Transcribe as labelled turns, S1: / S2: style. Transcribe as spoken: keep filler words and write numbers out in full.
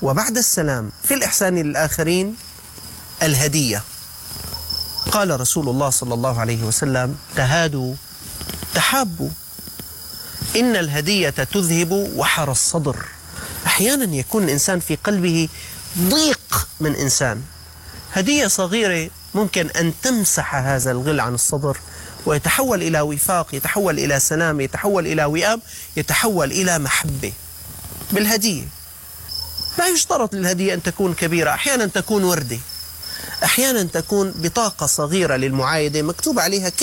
S1: وبعد السلام في الإحسان للآخرين الهدية. قال رسول الله صلى الله عليه وسلم: تهادوا تحابوا، إن الهدية تذهب وحر الصدر. أحيانا يكون الإنسان في قلبه ضيق من إنسان، هدية صغيرة ممكن أن تمسح هذا الغل عن الصدر ويتحول إلى وفاق، يتحول إلى سلام، يتحول إلى وئام، يتحول إلى محبة بالهدية. لا يشترط للهدية أن تكون كبيرة، أحيانا تكون وردة، أحيانا تكون بطاقة صغيرة للمعايدة مكتوب عليها